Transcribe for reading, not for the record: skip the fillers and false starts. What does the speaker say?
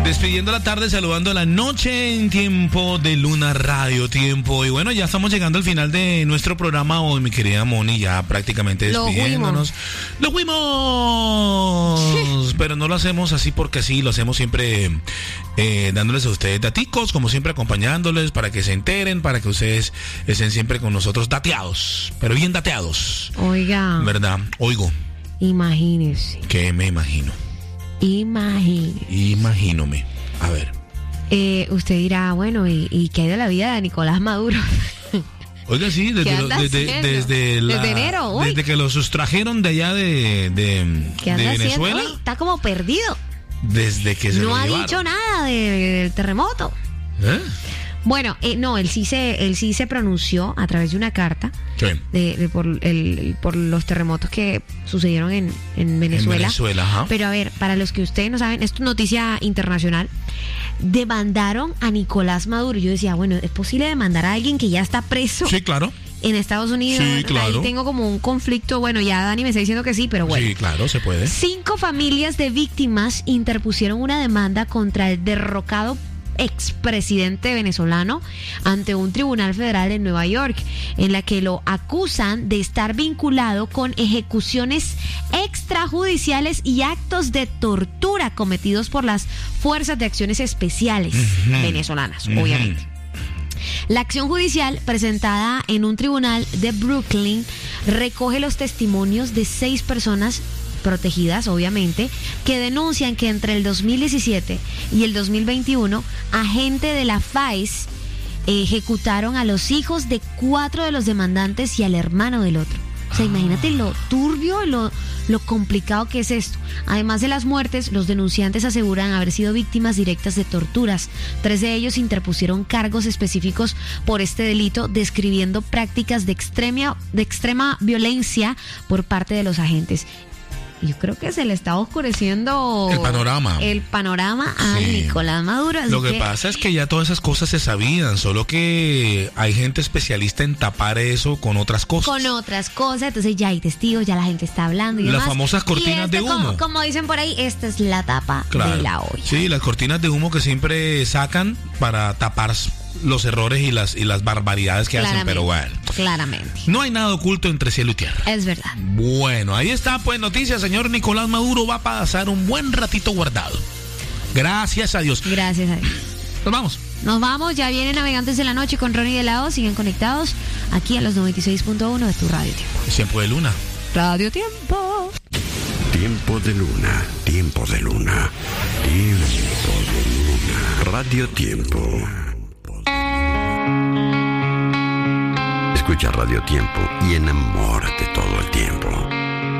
Despidiendo la tarde, saludando la noche en Tiempo de Luna Radio Tiempo. Y bueno, ya estamos llegando al final de nuestro programa hoy, mi querida Moni, ya prácticamente despidiéndonos. ¡Lo fuimos! Pero no lo hacemos así porque sí, lo hacemos siempre dándoles a ustedes daticos, como siempre acompañándoles para que se enteren, para que ustedes estén siempre con nosotros dateados, pero bien dateados. Oiga. ¿Verdad? Oigo. Imagínese. ¿Qué me imagino? Imagínome. A ver. Usted dirá, bueno, ¿y qué hay de la vida de Nicolás Maduro? Oiga, sí, desde enero, uy. Desde que lo sustrajeron de allá de Venezuela. Uy, está como perdido. Desde que se lo llevaron. No ha dicho nada del terremoto. ¿Eh? Bueno, no, él sí se pronunció a través de una carta por los terremotos que sucedieron en Venezuela. En Venezuela, ajá. Pero a ver, para los que ustedes no saben, esto es noticia internacional. Demandaron a Nicolás Maduro. Yo decía, bueno, ¿es posible demandar a alguien que ya está preso? Sí, claro. En Estados Unidos. Sí, claro. Ahí tengo como un conflicto. Bueno, ya Dani me está diciendo que sí, pero bueno. Sí, claro, se puede. 5 familias de víctimas interpusieron una demanda contra el derrocado expresidente venezolano ante un tribunal federal en Nueva York, en la que lo acusan de estar vinculado con ejecuciones extrajudiciales y actos de tortura cometidos por las fuerzas de acciones especiales venezolanas, obviamente. La acción judicial presentada en un tribunal de Brooklyn recoge los testimonios de 6 personas protegidas, obviamente, que denuncian que entre el 2017 y el 2021, agentes de la FAES ejecutaron a los hijos de 4 de los demandantes y al hermano del otro. O sea, imagínate lo turbio, lo complicado que es esto. Además de las muertes, los denunciantes aseguran haber sido víctimas directas de torturas. 3 de ellos interpusieron cargos específicos por este delito, describiendo prácticas de extrema violencia por parte de los agentes. Yo creo que se le está oscureciendo el panorama a Nicolás Maduro. Lo que pasa es que ya todas esas cosas se sabían, solo que hay gente especialista en tapar eso con otras cosas. Entonces ya hay testigos, ya la gente está hablando y las demás. Famosas cortinas de humo. Como dicen por ahí, esta es la tapa de la olla. Sí, las cortinas de humo que siempre sacan para tapar los errores y las barbaridades que hacen, pero bueno. Claramente. No hay nada oculto entre cielo y tierra. Es verdad. Bueno, ahí está, pues, noticias. Señor Nicolás Maduro va a pasar un buen ratito guardado. Gracias a Dios. Gracias a Dios. Nos vamos, ya viene Navegantes de la Noche con Ronnie de la O. Siguen conectados aquí a los 96.1 de tu Radio Tiempo. Tiempo de Luna. Radio Tiempo. Tiempo de Luna, Tiempo de Luna, Tiempo de Luna. Radio Tiempo. Escucha Radio Tiempo y enamórate todo el tiempo.